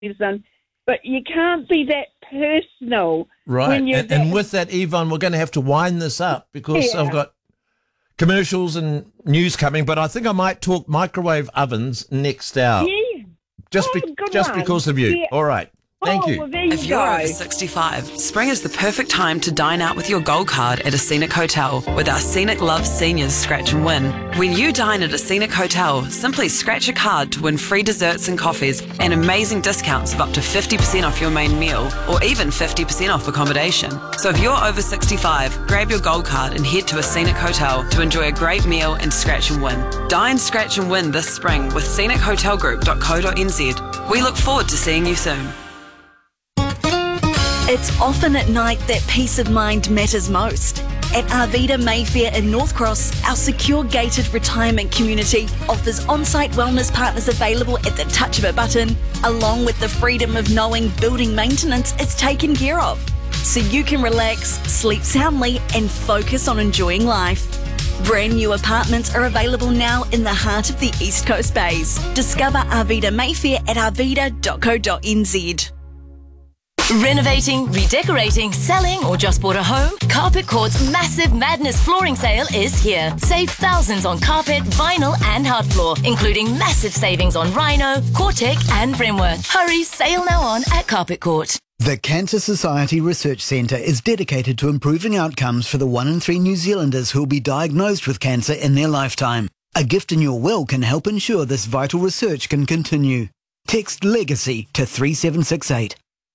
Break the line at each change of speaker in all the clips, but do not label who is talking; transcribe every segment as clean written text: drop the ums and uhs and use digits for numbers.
and but you can't be that personal.
Right.
When you're
And with that, Yvonne, we're going to have to wind this up because I've got commercials and news coming, but I think I might talk microwave ovens next hour.
Yeah.
Just because of you.
Yeah.
All right. Thank you.
Well, there you
If you're
go.
over 65, spring is the perfect time to dine out with your Gold Card at a Scenic Hotel with our Scenic Love Seniors Scratch and Win. When you dine at a Scenic Hotel, simply scratch a card to win free desserts and coffees and amazing discounts of up to 50% off your main meal or even 50% off accommodation. So if you're over 65, grab your Gold Card and head to a Scenic Hotel to enjoy a great meal and scratch and win. Dine, scratch and win this spring with scenichotelgroup.co.nz. We look forward to seeing you soon.
It's often at night that peace of mind matters most. At Arvida Mayfair in North Cross, our secure gated retirement community offers on-site wellness partners available at the touch of a button, along with the freedom of knowing building maintenance is taken care of. So you can relax, sleep soundly and focus on enjoying life. Brand new apartments are available now in the heart of the East Coast Bays. Discover Arvida Mayfair at arvida.co.nz.
Renovating, redecorating, selling, or just bought a home? Carpet Court's massive Madness flooring sale is here. Save thousands on carpet, vinyl, and hard floor, including massive savings on Rhino, Cortec, and Bremworth. Hurry, sale now on at Carpet Court.
The Cancer Society Research Centre is dedicated to improving outcomes for the 1 in 3 New Zealanders who will be diagnosed with cancer in their lifetime. A gift in your will can help ensure this vital research can continue. Text LEGACY to 3768.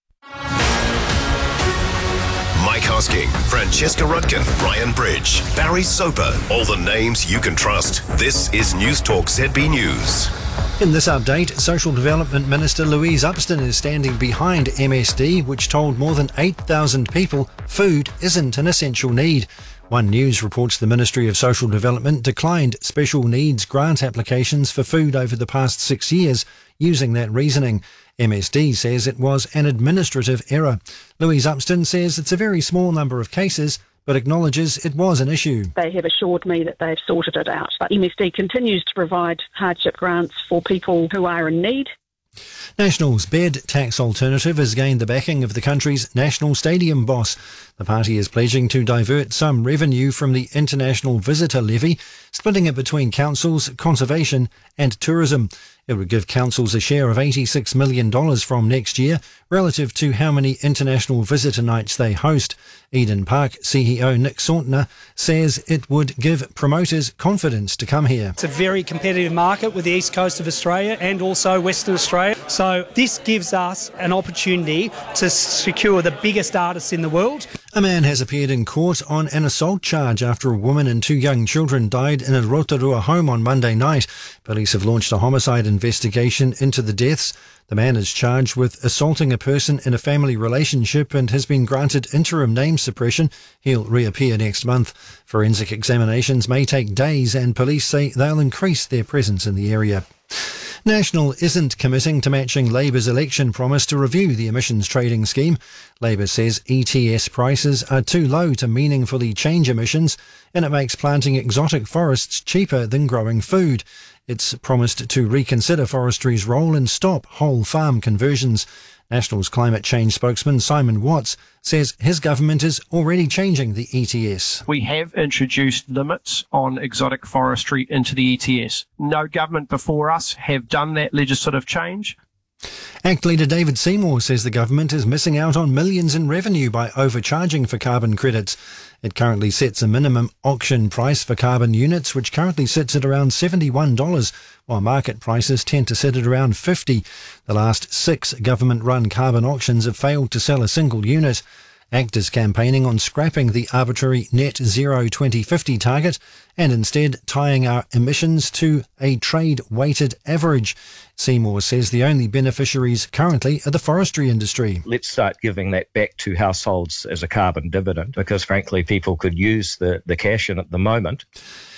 Mike Hosking, Francesca Rudkin, Ryan Bridge, Barry Soper, all the names you can trust. This is News Talk ZB News.
In this update, Social Development Minister Louise Upston is standing behind MSD, which told more than 8,000 people food isn't an essential need. One News reports the Ministry of Social Development declined special needs grant applications for food over the past 6 years using that reasoning. MSD says it was an administrative error. Louise Upston says it's a very small number of cases, but acknowledges it was an issue.
They have assured me that they've sorted it out. But MSD continues to provide hardship grants for people who are in need.
National's bed tax alternative has gained the backing of the country's national stadium boss. The party is pledging to divert some revenue from the international visitor levy, splitting it between councils, conservation and tourism. It would give councils a share of $86 million from next year, relative to how many international visitor nights they host. Eden Park CEO Nick Sauntner says it would give promoters confidence to come here.
It's a very competitive market with the east coast of Australia and also Western Australia. So this gives us an opportunity to secure the biggest artists in the world.
A man has appeared in court on an assault charge after a woman and 2 young children died in a Rotorua home on Monday night. Police have launched a homicide investigation into the deaths. The man is charged with assaulting a person in a family relationship and has been granted interim name suppression. He'll reappear next month. Forensic examinations may take days and police say they'll increase their presence in the area. National isn't committing to matching Labour's election promise to review the emissions trading scheme. Labour says ETS prices are too low to meaningfully change emissions, and it makes planting exotic forests cheaper than growing food. It's promised to reconsider forestry's role and stop whole farm conversions. National's climate change spokesman Simon Watts says his government is already changing the ETS.
We have introduced limits on exotic forestry into the ETS. No government before us have done that legislative change.
ACT leader David Seymour says the government is missing out on millions in revenue by overcharging for carbon credits. It currently sets a minimum auction price for carbon units, which currently sits at around $71, while market prices tend to sit at around $50. The last 6 government-run carbon auctions have failed to sell a single unit. ACT is campaigning on scrapping the arbitrary net zero 2050 target and instead tying our emissions to a trade-weighted average. Seymour says the only beneficiaries currently are the forestry industry.
Let's start giving that back to households as a carbon dividend, because frankly people could use the cash in at the moment.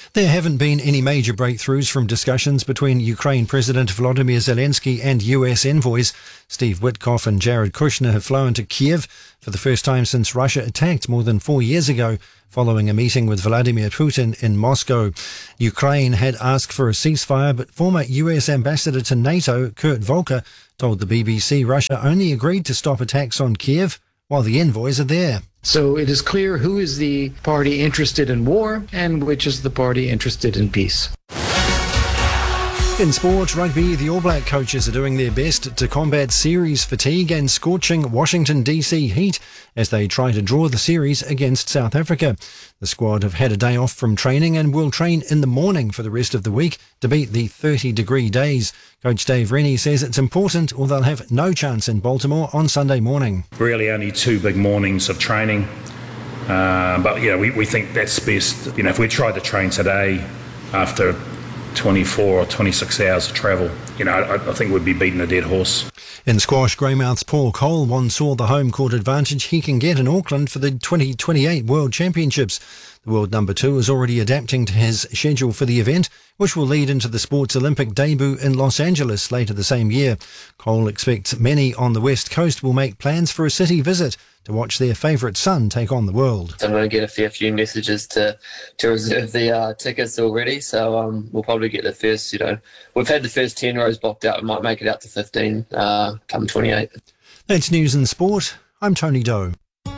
There haven't been any major breakthroughs from discussions between Ukraine President Volodymyr Zelensky and US envoys. Steve Witkoff and Jared Kushner have flown to Kiev for the first time since Russia attacked more than 4 years ago, following a meeting with Vladimir Putin in Moscow. Ukraine had asked for a ceasefire, but former US Ambassador to NATO, Kurt Volker, told the BBC Russia only agreed to stop attacks on Kiev while the envoys are there.
So it is clear who is the party interested in war and which is the party interested in peace.
In sport, rugby, the All Black coaches are doing their best to combat series fatigue and scorching Washington DC heat as they try to draw the series against South Africa. The squad have had a day off from training and will train in the morning for the rest of the week to beat the 30-degree days. Coach Dave Rennie says it's important or they'll have no chance in Baltimore on Sunday morning.
Really only 2 big mornings of training, but we think that's best. If we tried to train today after 24 or 26 hours of travel, I think we'd be beating a dead horse.
In squash, Greymouth's Paul Cole once saw the home court advantage he can get in Auckland for the 2028 World Championships. The world number 2 is already adapting to his schedule for the event, which will lead into the sport's Olympic debut in Los Angeles later the same year. Cole expects many on the West Coast will make plans for a city visit to watch their favourite son take on the world.
I'm going to get a fair few messages to reserve the tickets already, so we'll probably get the first, we've had the first 10 rows blocked out. We might make it out to 15 come 28.
That's news and sport. I'm Tony Doe.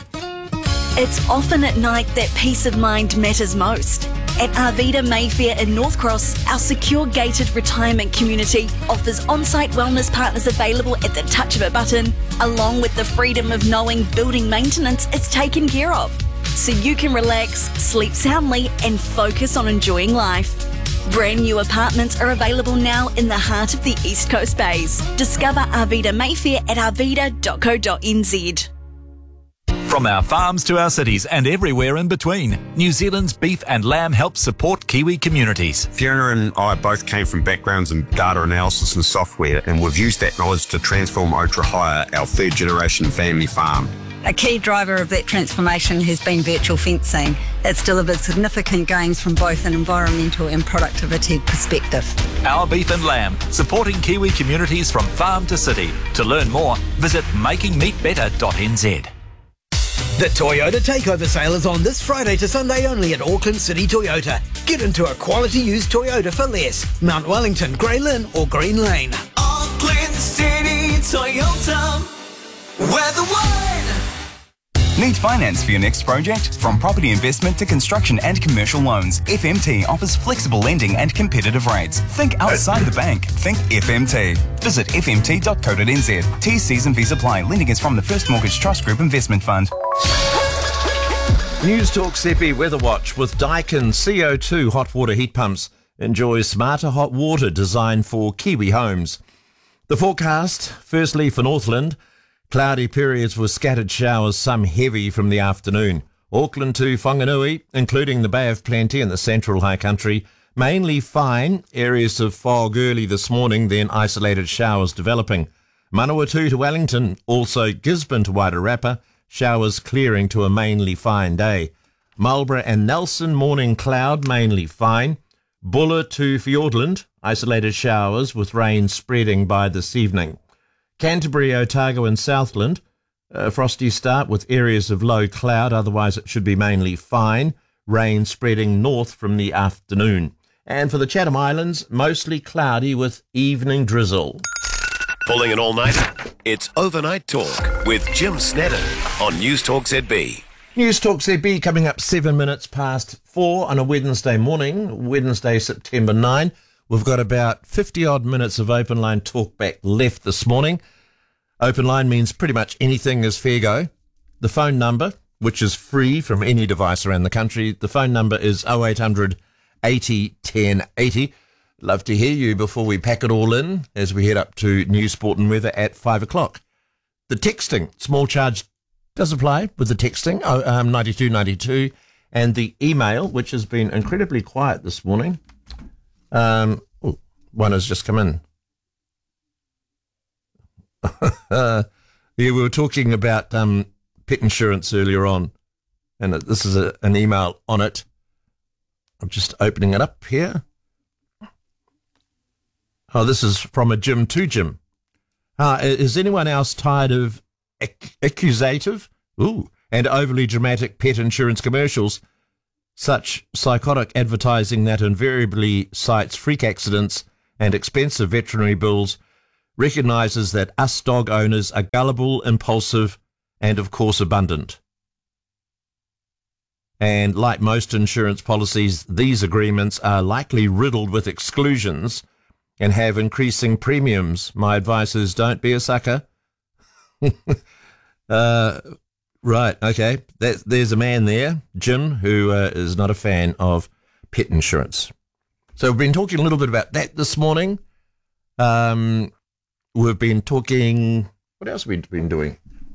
It's often at night that peace of mind matters most. At Arvida Mayfair in North Cross, our secure gated retirement community offers on-site wellness partners available at the touch of a button, along with the freedom of knowing building maintenance is taken care of. So you can relax, sleep soundly and focus on enjoying life. Brand new apartments are available now in the heart of the East Coast Bays. Discover Arvida Mayfair at arvida.co.nz.
From our farms to our cities and everywhere in between, New Zealand's Beef and Lamb helps support Kiwi communities.
Fiona and I both came from backgrounds in data analysis and software, and we've used that knowledge to transform Otra Hire, our third-generation family farm.
A key driver of that transformation has been virtual fencing. It's delivered significant gains from both an environmental and productivity perspective.
Our Beef and Lamb, supporting Kiwi communities from farm to city. To learn more, visit makingmeatbetter.nz.
The Toyota Takeover Sale is on this Friday to Sunday only at Auckland City Toyota. Get into a quality used Toyota for less. Mount Wellington, Grey Lynn or Green Lane.
Auckland City Toyota. We're the one!
Need finance for your next project? From property investment to construction and commercial loans, FMT offers flexible lending and competitive rates. Think outside the bank. Think FMT. Visit fmt.co.nz. T's and V's apply. Lending is from the First Mortgage Trust Group Investment Fund.
News Talk Seppi Weather Watch with Daikin CO2 hot water heat pumps. Enjoy smarter hot water designed for Kiwi homes. The forecast, firstly for Northland, cloudy periods with scattered showers, some heavy from the afternoon. Auckland to Whanganui, including the Bay of Plenty and the Central High Country, mainly fine, areas of fog early this morning, then isolated showers developing. Manawatu to Wellington, also Gisborne to Wairarapa, showers clearing to a mainly fine day. Marlborough and Nelson, morning cloud, mainly fine. Buller to Fiordland, isolated showers with rain spreading by this evening. Canterbury, Otago and Southland, frosty start with areas of low cloud, otherwise it should be mainly fine, rain spreading north from the afternoon. And for the Chatham Islands, mostly cloudy with evening drizzle.
Pulling an all-nighter? It's Overnight Talk with Jim Snedden on News Talk ZB.
News Talk ZB coming up 7 minutes past 4 on a Wednesday morning, Wednesday, September 9. We've got about 50-odd minutes of open line talkback left this morning. Open line means pretty much anything is fair go. The phone number, which is free from any device around the country, the phone number is 0800 80 10 80. Love to hear you before we pack it all in as we head up to News, Sport and Weather at 5 o'clock. The texting, small charge does apply with the texting, 9292, and the email, which has been incredibly quiet this morning. One has just come in. Yeah, we were talking about pet insurance earlier on, and this is an email on it. I'm just opening it up here. Oh, this is from a Jim to Jim. Is anyone else tired of accusative and overly dramatic pet insurance commercials, such psychotic advertising that invariably cites freak accidents and expensive veterinary bills, recognises that us dog owners are gullible, impulsive, and of course abundant. And like most insurance policies, these agreements are likely riddled with exclusions and have increasing premiums. My advice is don't be a sucker. Right, okay. There's a man there, Jim, who is not a fan of pet insurance. So we've been talking a little bit about that this morning. We've been talking... What else have we been doing?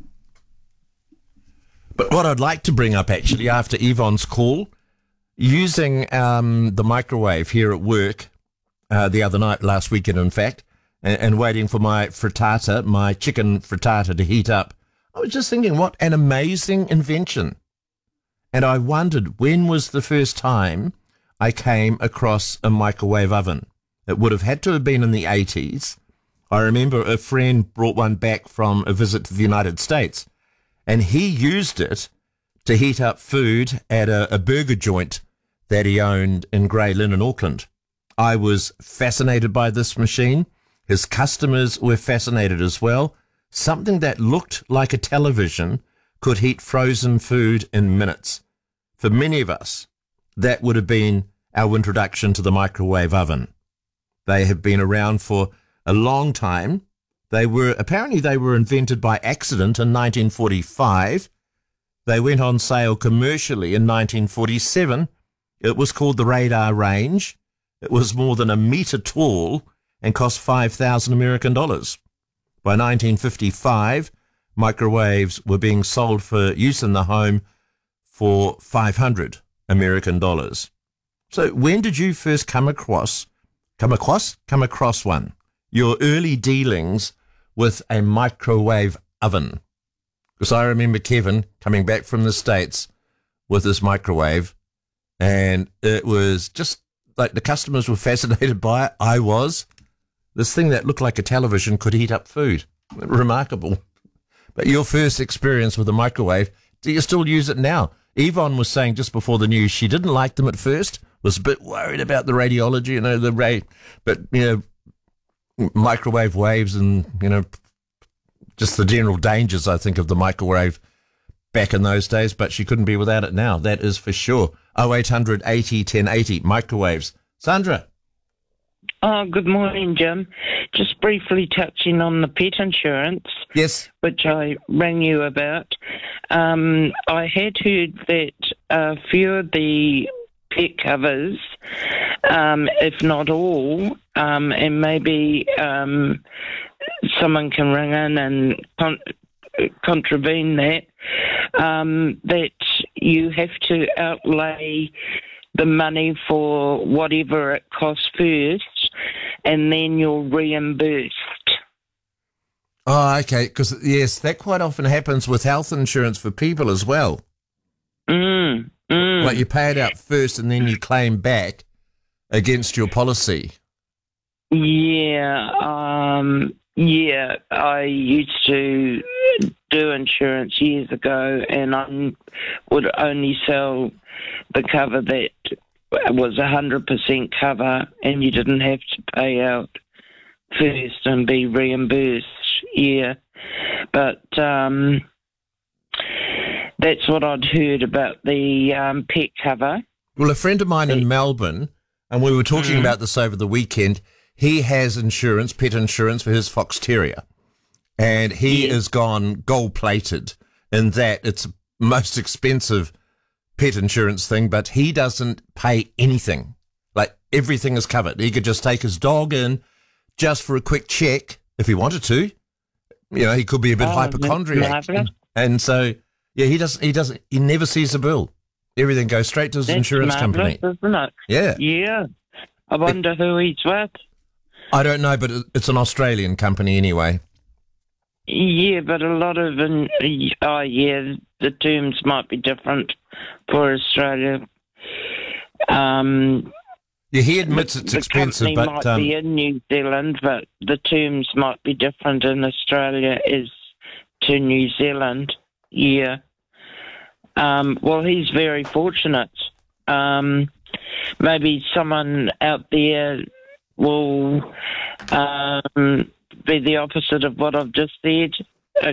But what I'd like to bring up, actually, after Yvonne's call, using the microwave here at work the other night, last weekend, in fact, and waiting for my frittata, my chicken frittata to heat up, I was just thinking, what an amazing invention. And I wondered, when was the first time I came across a microwave oven? It would have had to have been in the 80s. I remember a friend brought one back from a visit to the United States, and he used it to heat up food at a burger joint that he owned in Grey Lynn in Auckland. I was fascinated by this machine. His customers were fascinated as well. Something that looked like a television could heat frozen food in minutes. For many of us, that would have been our introduction to the microwave oven. They have been around for a long time. Apparently they were invented by accident in 1945. They went on sale commercially in 1947. It was called the Radar Range. It was more than a metre tall and cost $5,000 American dollars. By 1955, microwaves were being sold for use in the home for $500 American dollars. So when did you first come across one? Your early dealings with a microwave oven. Because I remember Kevin coming back from the States with this microwave, and it was just like the customers were fascinated by it. I was. This thing that looked like a television could heat up food. Remarkable. But your first experience with a microwave, do you still use it now? Yvonne was saying just before the news she didn't like them at first, was a bit worried about the radiology, but microwave waves and, just the general dangers, I think, of the microwave back in those days, but she couldn't be without it now. That is for sure. 0800 80 1080, microwaves. Sandra.
Oh, good morning, Jim. Just briefly touching on the pet insurance.
Yes.
Which I rang you about. I had heard that a few of the pet covers, if not all, and maybe someone can ring in and contravene that, that you have to outlay the money for whatever it costs first, and then you're reimbursed.
Oh, okay, because, yes, that quite often happens with health insurance for people as well. Like you pay it out first and then you claim back against your policy.
Yeah, I used to do insurance years ago, and I would only sell the cover that was 100% cover, and you didn't have to pay out first and be reimbursed. Yeah, but that's what I'd heard about the pet cover.
Well, a friend of mine in Melbourne, and we were talking about this over the weekend, he has insurance, pet insurance for his fox terrier, and he has gone gold-plated in that it's the most expensive pet insurance thing, but he doesn't pay anything. Like, everything is covered. He could just take his dog in just for a quick check if he wanted to. He could be a bit hypochondriac. And so, yeah, he never sees a bill. Everything goes straight to his insurance company.
Isn't it?
Yeah.
Yeah. I wonder who he's with.
I don't know, but it's an Australian company anyway.
Yeah, but a lot of the terms might be different for Australia.
He admits it's expensive,
the company
but
might be in New Zealand, but the terms might be different in Australia as to New Zealand. Yeah. Well, he's very fortunate. Maybe someone out there will be the opposite of what I've just said.